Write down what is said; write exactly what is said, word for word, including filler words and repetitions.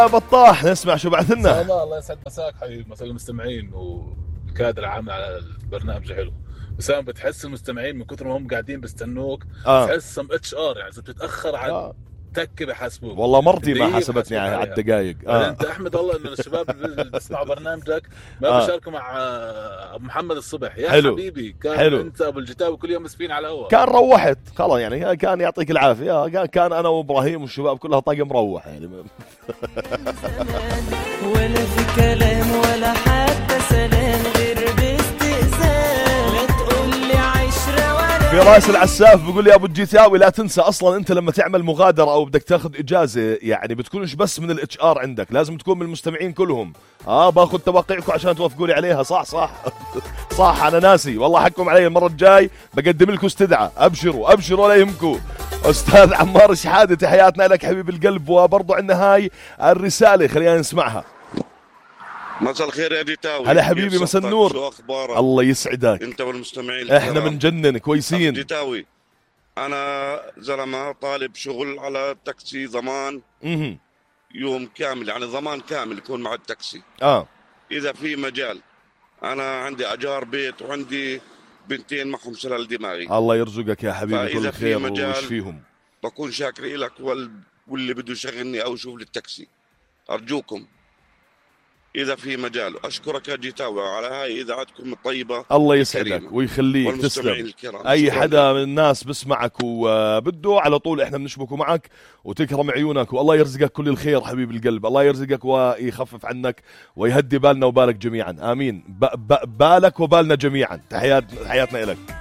بطاح نسمع شو بعث لنا. الله الله يسعد مساك حبيبي، مساء المستمعين والكادر العامل على البرنامج حلو. بس انا بتحس المستمعين من كثر ما هم قاعدين بيستنوك آه. بتحسهم اتش ار، يعني اذا بتتاخر عن آه. تك بحاسبوك. والله مرتي ما حسبتني على الدقائق. آه. انت احمد الله ان الشباب اللي بيسمعوا برنامجك ما آه. بيشاركوا مع ابو محمد الصبح يا حلو. حبيبي كان حلو. انت ابو الجتاوي كل يوم مسفين على الهواء. كان روحت خلاص يعني، كان يعطيك العافيه، كان انا وابراهيم والشباب كلها طاقم مروح يعني. ولا في كلام ولا حتى سلام غير باستئذان. لا تقول لي عشره ولا في راس العساف بيقول لي ابو الجيتاوي لا تنسى اصلا انت لما تعمل مغادره او بدك تاخذ اجازه يعني بتكونش بس من الاتش ار عندك، لازم تكون من المستمعين كلهم. اه باخذ توقيعكم عشان توافقوا لي عليها. صح صح صح انا ناسي والله، حكم علي المره الجاي بقدم لكم استدعاء. ابشروا ابشروا ولا يهمكم. استاذ عمار شحاده تحياتنا لك حبيب القلب، وبرضه عندنا هاي الرساله خلينا نسمعها. مساء الخير يا جيتاوي. هلا حبيبي مساء النور. شو اخبارك؟ الله يسعدك انت والمستمعين. احنا بنجنن كويسين. جيتاوي انا زلمه طالب شغل على تاكسي زمان اها يوم كامل، يعني زمان كامل يكون مع التاكسي. اه اذا في مجال، انا عندي اجار بيت وعندي بنتين معهم شلل دماغي. الله يرزقك يا حبيبي كل خير مجال ويشفيهم. بكون شاكر لك وال... واللي بده يشغلني او يشوف لي التاكسي ارجوكم إذا في مجال. أشكرك يا جيتاوي على هاي إذاعتكم الطيبة. الله يسعدك ويخليك تسلم. أي حدا من الناس بسمعك وبده على طول إحنا بنشبكوا معك وتكرم عيونك، والله يرزقك كل الخير حبيب القلب. الله يرزقك ويخفف عنك ويهدي بالنا وبالك جميعا. آمين. ب ب بالك وبالنا جميعا. تحيات تحياتنا إلك.